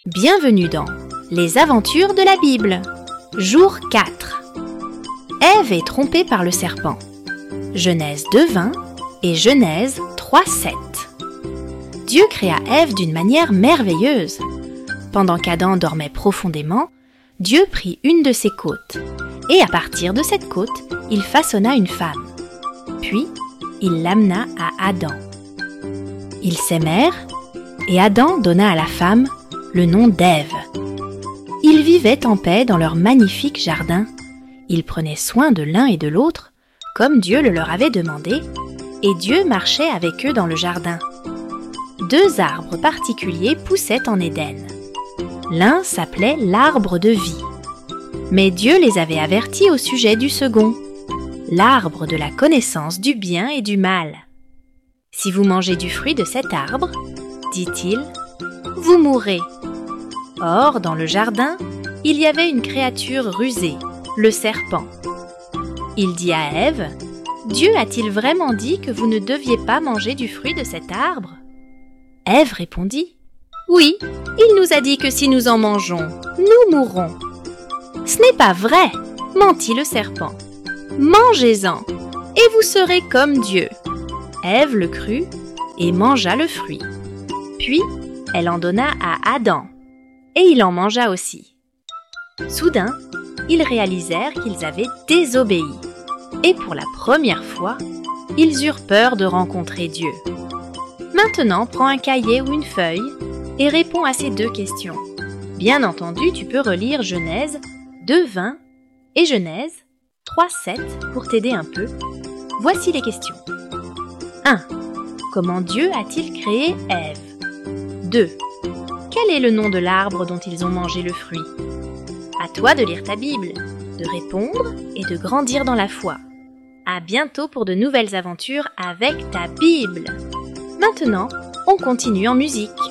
Bienvenue dans Les aventures de la Bible, jour 4. Ève est trompée par le serpent. Genèse 2:20 et Genèse 3:7. Dieu créa Ève d'une manière merveilleuse. Pendant qu'Adam dormait profondément, Dieu prit une de ses côtes, et à partir de cette côte, il façonna une femme. Puis, il l'amena à Adam. Ils s'aimèrent, et Adam donna à la femme le nom d'Ève. Ils vivaient en paix dans leur magnifique jardin. Ils prenaient soin de l'un et de l'autre, comme Dieu le leur avait demandé, et Dieu marchait avec eux dans le jardin. 2 arbres particuliers poussaient en Éden. L'un s'appelait l'arbre de vie. Mais Dieu les avait avertis au sujet du second, l'arbre de la connaissance du bien et du mal. « Si vous mangez du fruit de cet arbre, dit-il, vous mourrez. » Or, dans le jardin, il y avait une créature rusée, le serpent. Il dit à Ève, « Dieu a-t-il vraiment dit que vous ne deviez pas manger du fruit de cet arbre ?» Ève répondit, « Oui, il nous a dit que si nous en mangeons, nous mourrons. »« Ce n'est pas vrai, mentit le serpent. Mangez-en, et vous serez comme Dieu. » Ève le crut et mangea le fruit. Puis, elle en donna à Adam, et il en mangea aussi. Soudain, ils réalisèrent qu'ils avaient désobéi, et pour la première fois, ils eurent peur de rencontrer Dieu. Maintenant, prends un cahier ou une feuille et réponds à ces 2 questions. Bien entendu, tu peux relire Genèse 2:20 et Genèse 3:7 pour t'aider un peu. Voici les questions. 1. Comment Dieu a-t-il créé Ève? 2. Quel est le nom de l'arbre dont ils ont mangé le fruit? À toi de lire ta Bible, de répondre et de grandir dans la foi. À bientôt pour de nouvelles aventures avec ta Bible. Maintenant, on continue en musique.